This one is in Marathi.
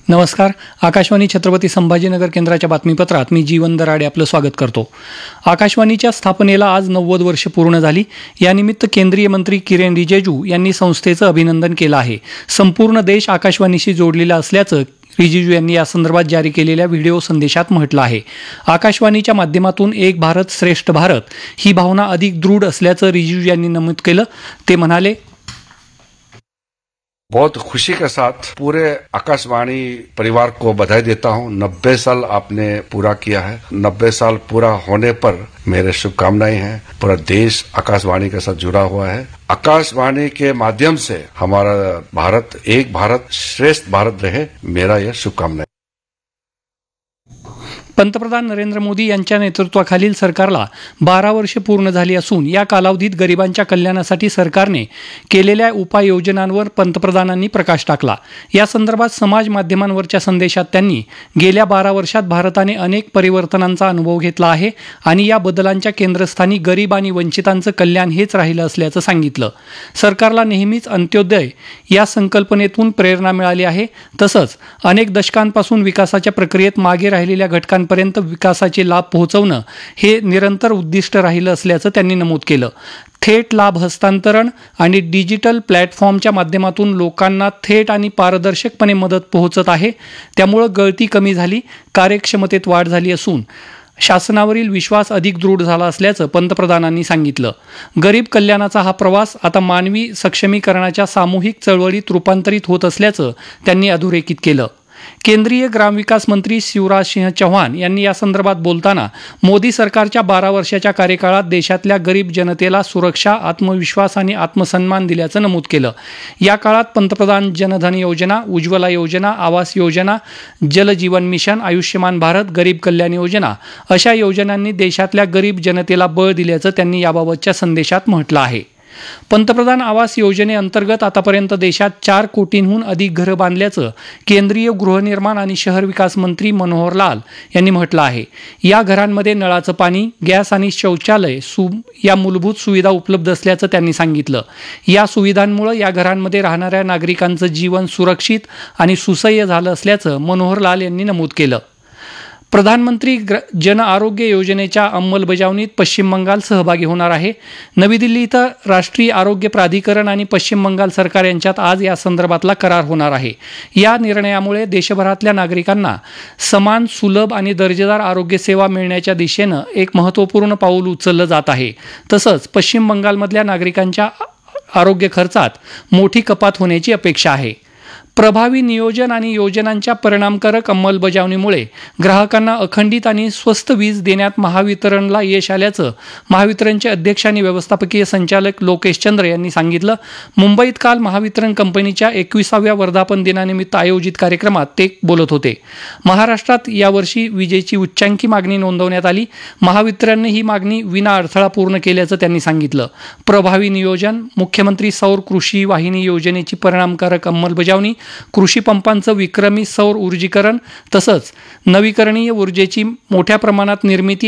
नमस्कार. आकाशवाणी छत्रपती संभाजीनगर केंद्राच्या बातमीपत्रात मी जीवन दराडे आपलं स्वागत करतो. आकाशवाणीच्या स्थापनेला आज 90 वर्ष पूर्ण झाली. यानिमित्त केंद्रीय मंत्री किरेन रिजिजू यांनी संस्थेचं अभिनंदन केलं आहे. संपूर्ण देश आकाशवाणीशी जोडलेला असल्याचं रिजिजू यांनी या संदर्भात जारी केलेल्या व्हिडिओ संदेशात म्हटलं आहे. आकाशवाणीच्या माध्यमातून एक भारत श्रेष्ठ भारत ही भावना अधिक दृढ असल्याचं रिजिजू यांनी नमूद केलं. ते म्हणाले, बहुत खुशी के साथ पूरे आकाशवाणी परिवार को बधाई देता हूं। 90 साल आपने पूरा किया है। 90 साल पूरा होने पर मेरे शुभकामनाएं हैं। पूरा देश आकाशवाणी के साथ जुड़ा हुआ है। आकाशवाणी के माध्यम से हमारा भारत एक भारत श्रेष्ठ भारत रहे, मेरा यह शुभकामनाएं। पंतप्रधान नरेंद्र मोदी यांच्या नेतृत्वाखालील सरकारला 12 वर्षे पूर्ण झाली असून या कालावधीत गरिबांच्या कल्याणासाठी सरकारने केलेल्या उपाययोजनांवर पंतप्रधानांनी प्रकाश टाकला. या संदर्भात समाज माध्यमांवरच्या संदेशात त्यांनी गेल्या 12 वर्षात भारताने अनेक परिवर्तनांचा अनुभव घेतला आहे आणि या बदलांच्या केंद्रस्थानी गरीब आणि वंचितांचं कल्याण हेच राहिलं असल्याचं सांगितलं. सरकारला नेहमीच अंत्योदय या संकल्पनेतून प्रेरणा मिळाली आहे. तसंच अनेक दशकांपासून विकासाच्या प्रक्रियेत मागे राहिलेल्या घटकांपर्यंत विकासाचे लाभ पोहोचवणं हे निरंतर उद्दिष्ट राहिलं असल्याचं त्यांनी नमूद केलं. थेट लाभ हस्तांतरण आणि डिजिटल प्लॅटफॉर्मच्या माध्यमातून लोकांना थेट आणि पारदर्शकपणे मदत पोहोचत आहे. त्यामुळं गळती कमी झाली, कार्यक्षमतेत वाढ झाली असून शासनावरील विश्वास अधिक दृढ झाला असल्याचं पंतप्रधानांनी सांगितलं. गरीब कल्याणाचा हा प्रवास आता मानवी सक्षमीकरणाच्या सामूहिक चळवळीत रूपांतरित होत असल्याचं त्यांनी अधोरेखित केलं. केंद्रीय ग्रामविकास मंत्री शिवराज सिंह चौहान यांनी या संदर्भात बोलताना मोदी सरकारच्या 12 वर्षाच्या कार्यकाळात देशातल्या गरीब जनतेला सुरक्षा, आत्मविश्वास आणि आत्मसन्मान दिल्याचं नमूद केलं. या काळात पंतप्रधान जनधन योजना, उज्ज्वला योजना, आवास योजना, जल जीवन मिशन, आयुष्यमान भारत, गरीब कल्याण योजना अशा योजनांनी देशातल्या गरीब जनतेला बळ दिल्याचं त्यांनी याबाबतच्या संदेशात म्हटलं आहे. पंतप्रधान आवास योजनेअंतर्गत आतापर्यंत देशात 4 कोटींहून अधिक घरं बांधल्याचं केंद्रीय गृहनिर्माण आणि शहर विकास मंत्री मनोहर लाल यांनी म्हटलं आहे. या घरांमध्ये नळाचं पाणी, गॅस आणि शौचालय या मूलभूत सुविधा उपलब्ध असल्याचं त्यांनी सांगितलं. या सुविधांमुळे या घरांमध्ये राहणाऱ्या नागरिकांचं जीवन सुरक्षित आणि सुसह्य झालं असल्याचं मनोहर लाल यांनी नमूद केलं. प्रधानमंत्री जन आरोग्य योजनेच्या अंमलबजावणीत पश्चिम बंगाल सहभागी होणार आहे. नवी दिल्ली इथं राष्ट्रीय आरोग्य प्राधिकरण आणि पश्चिम बंगाल सरकार यांच्यात आज या संदर्भातला करार होणार आहे. या निर्णयामुळे देशभरातल्या नागरिकांना समान, सुलभ आणि दर्जेदार आरोग्य सेवा मिळण्याच्या दिशेनं एक महत्त्वपूर्ण पाऊल उचललं जात आहे. तसंच पश्चिम बंगालमधल्या नागरिकांच्या आरोग्य खर्चात मोठी कपात होण्याची अपेक्षा आहे. प्रभावी नियोजन आणि योजनांच्या परिणामकारक अंमलबजावणीमुळे ग्राहकांना अखंडित आणि स्वस्त वीज देण्यात महावितरणला यश आल्याचं महावितरणचे अध्यक्ष आणि व्यवस्थापकीय संचालक लोकेश चंद्र यांनी सांगितलं. मुंबईत काल महावितरण कंपनीच्या 21व्या वर्धापन दिनानिमित्त आयोजित कार्यक्रमात ते बोलत होते. महाराष्ट्रात यावर्षी विजेची उच्चांकी मागणी नोंदवण्यात आली. महावितरणने ही मागणी विना अडथळा पूर्ण केल्याचं त्यांनी सांगितलं. प्रभावी नियोजन, मुख्यमंत्री सौर कृषी वाहिनी योजनेची परिणामकारक अंमलबजावणी, कृषी पंपांचं विक्रमी सौर ऊर्जीकरण तसंच नवीकरणीय ऊर्जेची मोठ्या प्रमाणात निर्मिती